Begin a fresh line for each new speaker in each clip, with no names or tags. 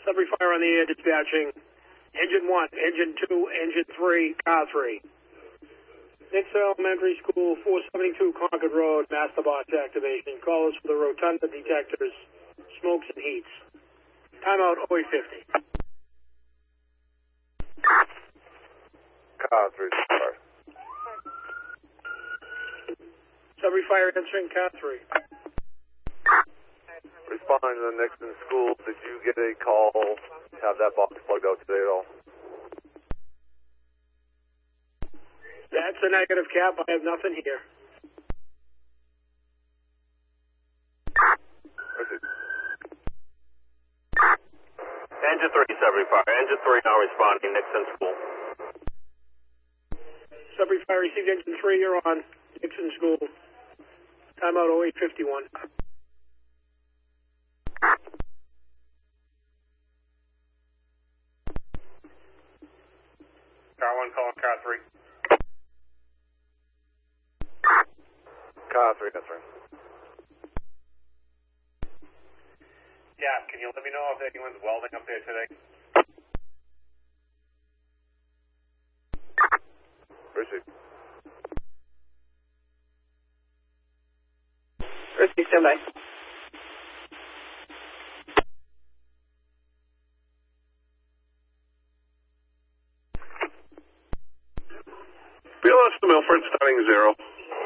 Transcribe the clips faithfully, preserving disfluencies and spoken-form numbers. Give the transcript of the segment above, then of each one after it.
Sudbury Fire on the air dispatching. Engine one, engine two, engine three, car three. Nixon Elementary School, four seventy-two Concord Road, master box activation. Callers for the rotunda detectors, smokes and heats. Timeout oh eight fifty.
Car three, sorry.
Sudbury Fire answering car three.
Responding to the Nixon School, did you get a call to have that box plugged out today at all?
That's a negative, Cap. I have nothing here.
Engine three, Sudbury Fire. Engine three now responding, Nixon School.
Sudbury Fire received engine three, you're on. Nixon School. Timeout oh eight fifty-one.
Car one calling car three.
Car three, that's right.
Yeah, can you let me know if anyone's welding up there today?
Received.
Received, stand by.
B L S to Milford, starting zero.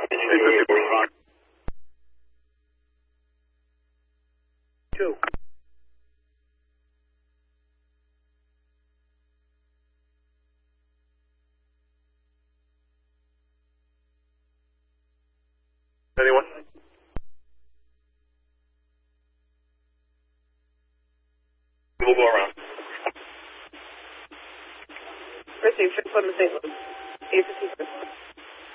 Two.
Anyone?
We'll go around.
Received, Triple Seven Saint Louis. eight fifty-six.